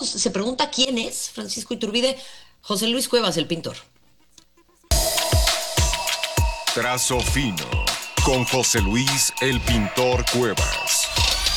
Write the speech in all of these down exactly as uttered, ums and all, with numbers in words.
preguntamos, se pregunta quién es Francisco Iturbide. José Luis Cuevas, el pintor. Trazo fino con José Luis el Pintor Cuevas.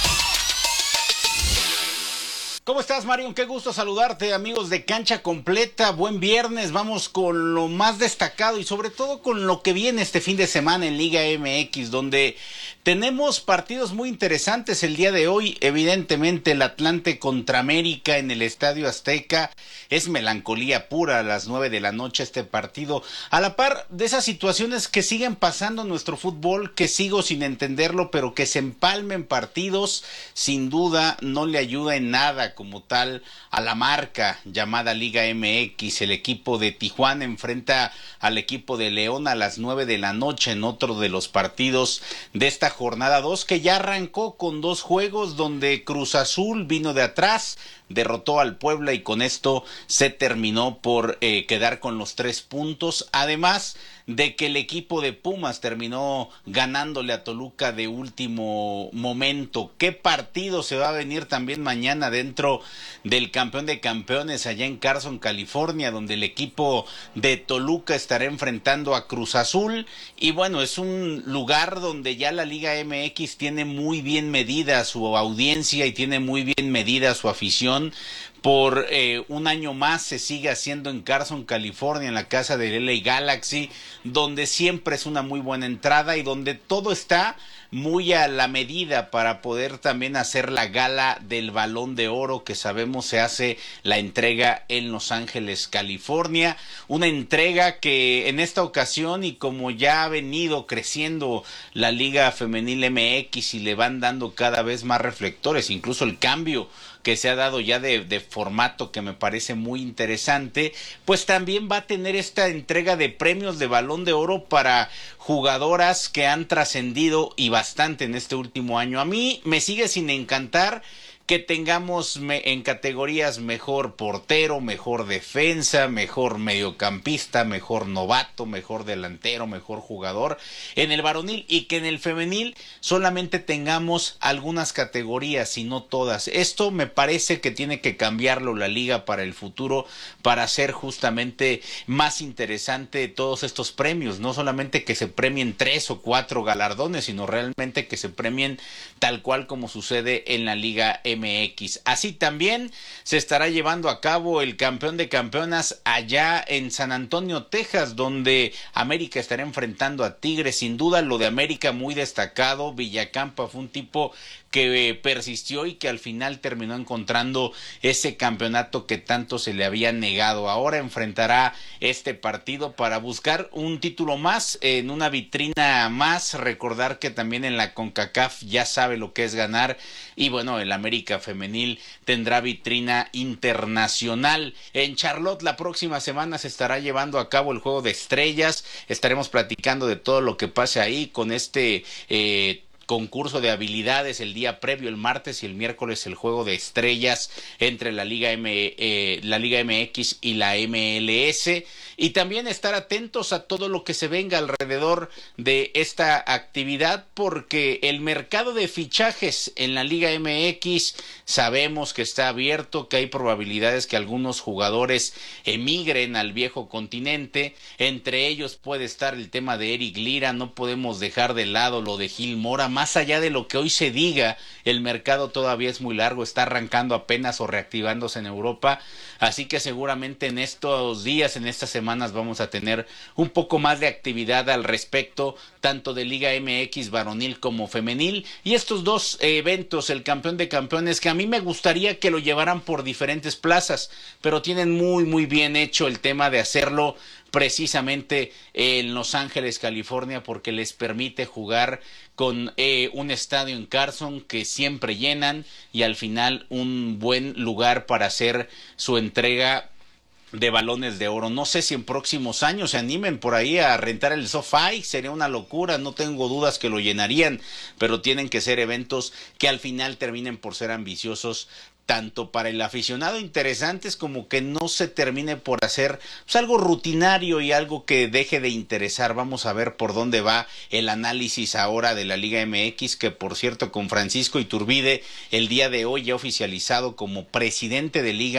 ¿Cómo estás, Marion? Qué gusto saludarte, amigos de Cancha Completa. Buen viernes, vamos con lo más destacado y sobre todo con lo que viene este fin de semana en Liga M X, donde tenemos partidos muy interesantes el día de hoy. Evidentemente el Atlante contra América en el Estadio Azteca. Es melancolía pura a las nueve de la noche este partido. A la par de esas situaciones que siguen pasando en nuestro fútbol, que sigo sin entenderlo, pero que se empalmen partidos, sin duda no le ayuda en nada como tal a la marca llamada Liga M X. El equipo de Tijuana enfrenta al equipo de León a las nueve de la noche en otro de los partidos de esta jornada dos, que ya arrancó con dos juegos donde Cruz Azul vino de atrás, derrotó al Puebla y con esto se terminó por eh, quedar con los tres puntos. Además de que el equipo de Pumas terminó ganándole a Toluca de último momento. ¿Qué partido se va a venir también mañana dentro del campeón de campeones allá en Carson, California, donde el equipo de Toluca estará enfrentando a Cruz Azul? Y bueno, es un lugar donde ya la Liga M X tiene muy bien medida su audiencia y tiene muy bien medida su afición. Por eh, un año más se sigue haciendo en Carson, California, en la casa del L A Galaxy, donde siempre es una muy buena entrada y donde todo está muy a la medida para poder también hacer la gala del Balón de Oro, que sabemos se hace la entrega en Los Ángeles, California. Una entrega que en esta ocasión, y como ya ha venido creciendo la Liga Femenil M X y le van dando cada vez más reflectores, incluso el cambio que se ha dado ya de, de formato que me parece muy interesante, pues también va a tener esta entrega de premios de Balón de Oro para jugadoras que han trascendido y bastante en este último año. A mí me sigue sin encantar que tengamos me, en categorías mejor portero, mejor defensa, mejor mediocampista, mejor novato, mejor delantero, mejor jugador en el varonil, y que en el femenil solamente tengamos algunas categorías y no todas. Esto me parece que tiene que cambiarlo la liga para el futuro, para hacer justamente más interesante todos estos premios, no solamente que se premien tres o cuatro galardones, sino realmente que se premien tal cual como sucede en la Liga M X. Así también se estará llevando a cabo el campeón de campeonas allá en San Antonio, Texas, donde América estará enfrentando a Tigres. Sin duda lo de América muy destacado. Villacampa fue un tipo que eh, persistió y que al final terminó encontrando ese campeonato que tanto se le había negado. Ahora enfrentará este partido para buscar un título más, en una vitrina más. Recordar que también en la CONCACAF ya sabe lo que es ganar, y bueno, el América femenil tendrá vitrina internacional. En Charlotte la próxima semana se estará llevando a cabo el Juego de Estrellas. Estaremos platicando de todo lo que pase ahí con este eh, concurso de habilidades el día previo, el martes, y el miércoles el Juego de Estrellas entre la Liga M, eh, la Liga M X y la M L S, y también estar atentos a todo lo que se venga alrededor de esta actividad, porque el mercado de fichajes en la Liga M X sabemos que está abierto, que hay probabilidades que algunos jugadores emigren al viejo continente. Entre ellos puede estar el tema de Eric Lira. No podemos dejar de lado lo de Gil Mora. Más allá de lo que hoy se diga, el mercado todavía es muy largo, está arrancando apenas o reactivándose en Europa, así que seguramente en estos días, en estas semanas, vamos a tener un poco más de actividad al respecto, tanto de Liga M X varonil como femenil, y estos dos eh, eventos, el campeón de campeones, que a mí me gustaría que lo llevaran por diferentes plazas, pero tienen muy muy bien hecho el tema de hacerlo precisamente en Los Ángeles, California, porque les permite jugar con eh, un estadio en Carson que siempre llenan, y al final un buen lugar para hacer su entrega de balones de oro. No sé si en próximos años se animen por ahí a rentar el SoFi, sería una locura, no tengo dudas que lo llenarían, pero tienen que ser eventos que al final terminen por ser ambiciosos, tanto para el aficionado interesantes como que no se termine por hacer pues, algo rutinario y algo que deje de interesar. Vamos a ver por dónde va el análisis ahora de la Liga M X, que por cierto con Francisco Iturbide el día de hoy ya oficializado como presidente de Liga